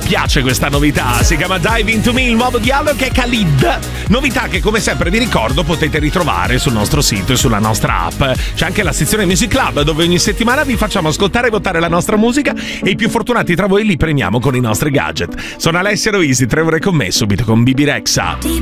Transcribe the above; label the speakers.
Speaker 1: piace questa novità, si chiama Dive Into Me, il nuovo dialogo che è Khalid. Novità che come sempre vi ricordo potete ritrovare sul nostro sito e sulla nostra app. C'è anche la sezione Music Club dove ogni settimana vi facciamo ascoltare e votare la nostra musica e i più fortunati tra voi li premiamo con i nostri gadget. Sono Alessio Eroisi, 3 ore con me, subito con Bibi Rexha.